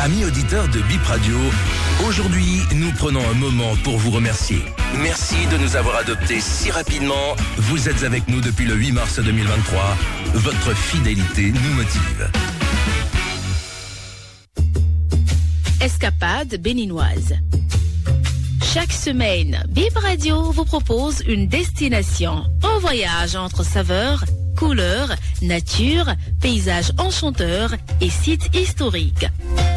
Amis auditeurs de Bip Radio, aujourd'hui, nous prenons un moment pour vous remercier. Merci de nous avoir adoptés si rapidement. Vous êtes avec nous depuis le 8 mars 2023. Votre fidélité nous motive. Escapade béninoise. Chaque semaine, Bip Radio vous propose une destination, un voyage entre saveurs, couleurs, nature, paysages enchanteurs et sites historiques.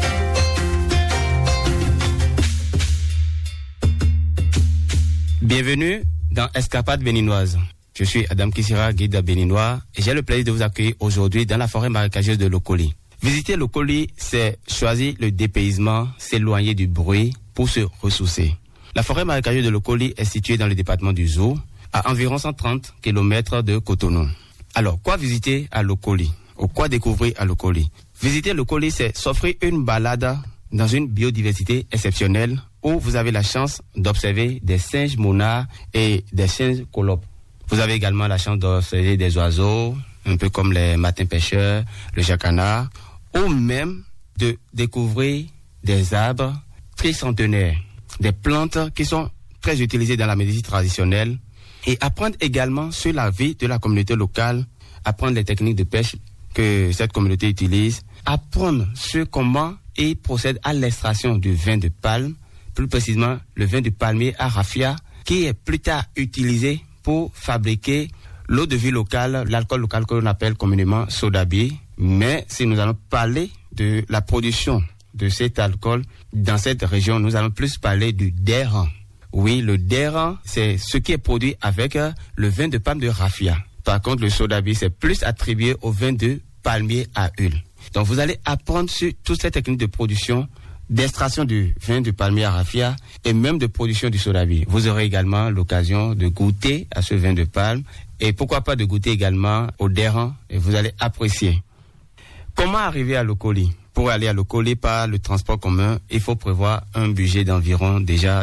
Bienvenue dans Escapade béninoise. Je suis Adam Kissira, guide béninois, et j'ai le plaisir de vous accueillir aujourd'hui dans la forêt marécageuse de Lokoli. Visiter Lokoli, c'est choisir le dépaysement, s'éloigner du bruit pour se ressourcer. La forêt marécageuse de Lokoli est située dans le département du Zou, à environ 130 km de Cotonou. Alors, quoi visiter à Lokoli ou quoi découvrir à Lokoli? Visiter Lokoli, c'est s'offrir une balade dans une biodiversité exceptionnelle où vous avez la chance d'observer des singes monards et des singes colobes. Vous avez également la chance d'observer des oiseaux, un peu comme les martins pêcheurs, le jacanard, ou même de découvrir des arbres tricentenaires, des plantes qui sont très utilisées dans la médecine traditionnelle, et apprendre également sur la vie de la communauté locale, apprendre les techniques de pêche que cette communauté utilise, apprendre sur comment ils procèdent à l'extraction du vin de palme, plus précisément le vin de palmier à raffia, qui est plus tard utilisé pour fabriquer l'eau de vie locale, l'alcool local que l'on appelle communément sodabi. Mais si nous allons parler de la production de cet alcool dans cette région, nous allons plus parler du dérang. Oui, le dérang, c'est ce qui est produit avec le vin de palme de raffia. Par contre, le sodabi, c'est plus attribué au vin de palmier à huile. Donc, vous allez apprendre sur toutes ces techniques de production, d'extraction du vin de palmier à raffia et même de production du sodabi. Vous aurez également l'occasion de goûter à ce vin de palme et pourquoi pas de goûter également au dérang et vous allez apprécier. Comment arriver à Lokoli? Pour aller à Lokoli par le transport commun, il faut prévoir un budget d'environ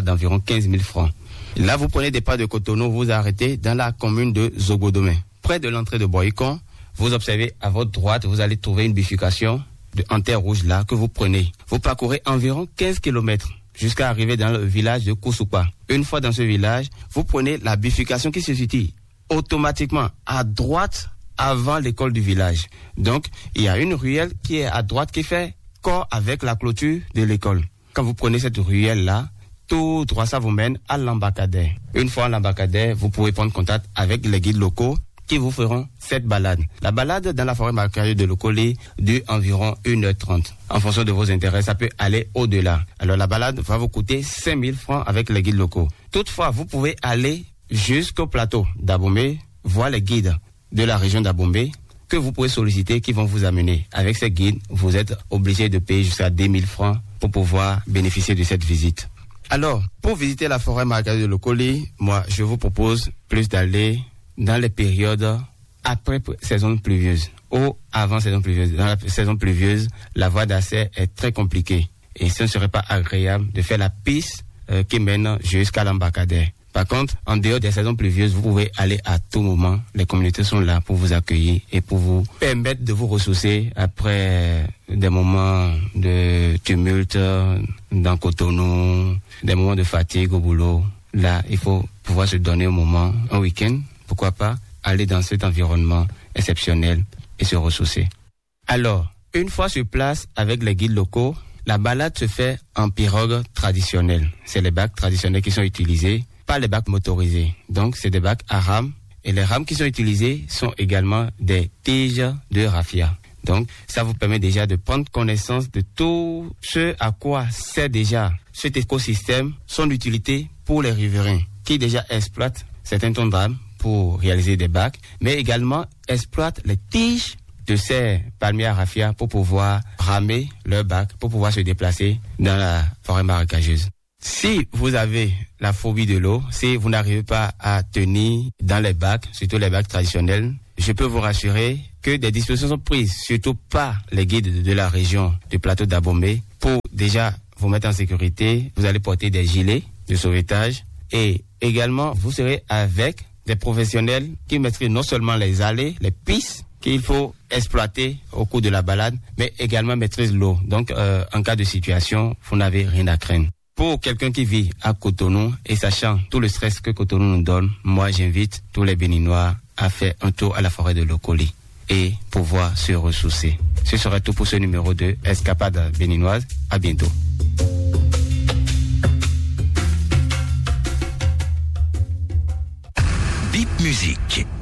15 000 francs. Là, vous prenez des pas de Cotonou, vous arrêtez dans la commune de Zogodomé. Près de l'entrée de Boycon, vous observez à votre droite, vous allez trouver une bifurcation en terre rouge là que vous prenez. Vous parcourez environ 15 km jusqu'à arriver dans le village de Koussoupa. Une fois dans ce village, vous prenez la bifurcation qui se situe automatiquement à droite avant l'école du village. Donc, il y a une ruelle qui est à droite qui fait corps avec la clôture de l'école. Quand vous prenez cette ruelle-là, tout droit, ça vous mène à l'embarcadère. Une fois à l'embarcadère, vous pouvez prendre contact avec les guides locaux qui vous feront cette balade. La balade dans la forêt marécageuse de Lokoli dure environ 1h30. En fonction de vos intérêts, ça peut aller au-delà. Alors, la balade va vous coûter 5 000 francs avec les guides locaux. Toutefois, vous pouvez aller jusqu'au plateau d'Abomey, voir les guides de la région d'Abomey que vous pouvez solliciter, qui vont vous amener. Avec ces guides, vous êtes obligé de payer jusqu'à 10 000 francs pour pouvoir bénéficier de cette visite. Alors, pour visiter la forêt marécageuse de Lokoli, moi, je vous propose plus d'aller dans les périodes après saison pluvieuse ou avant saison pluvieuse. Dans la saison pluvieuse, la voie d'accès est très compliquée et ce ne serait pas agréable de faire la piste qui mène jusqu'à l'embarcadère. Par contre, en dehors des saisons pluvieuses, vous pouvez aller à tout moment. Les communautés sont là pour vous accueillir et pour vous permettre de vous ressourcer après des moments de tumulte dans Cotonou, des moments de fatigue au boulot. Là, il faut pouvoir se donner un moment, un week-end, pourquoi pas, aller dans cet environnement exceptionnel et se ressourcer. Alors, une fois sur place avec les guides locaux, la balade se fait en pirogue traditionnelle. C'est les bacs traditionnels qui sont utilisés, pas les bacs motorisés. Donc, c'est des bacs à rames. Et les rames qui sont utilisées sont également des tiges de raffia. Donc, ça vous permet déjà de prendre connaissance de tout ce à quoi sert déjà cet écosystème, son utilité pour les riverains qui déjà exploitent certains tons d'arbres pour réaliser des bacs, mais également exploitent les tiges de ces palmiers à raffia pour pouvoir ramer leurs bacs, pour pouvoir se déplacer dans la forêt marécageuse. Si vous avez la phobie de l'eau, si vous n'arrivez pas à tenir dans les bacs, surtout les bacs traditionnels, je peux vous rassurer que des dispositions sont prises, surtout par les guides de la région du plateau d'Abomey, pour déjà vous mettre en sécurité. Vous allez porter des gilets de sauvetage et également vous serez avec des professionnels qui maîtrisent non seulement les allées, les pistes, qu'il faut exploiter au cours de la balade, mais également maîtrise l'eau. Donc, en cas de situation, vous n'avez rien à craindre. Pour quelqu'un qui vit à Cotonou et sachant tout le stress que Cotonou nous donne, moi j'invite tous les Béninois à faire un tour à la forêt de Lokoli et pouvoir se ressourcer. Ce serait tout pour ce numéro 2, Escapade béninoise. À bientôt. Bip Musique.